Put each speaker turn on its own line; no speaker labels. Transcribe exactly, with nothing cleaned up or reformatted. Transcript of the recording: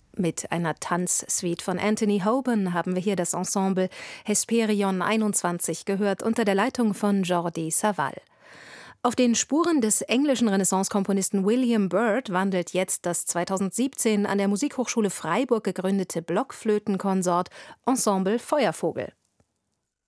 Mit einer Tanzsuite von Anthony Hoban haben wir hier das Ensemble Hesperion einundzwanzig gehört unter der Leitung von Jordi Savall. Auf den Spuren des englischen Renaissance-Komponisten William Byrd wandelt jetzt das zweitausendsiebzehn an der Musikhochschule Freiburg gegründete Blockflötenkonsort Ensemble Feuervogel.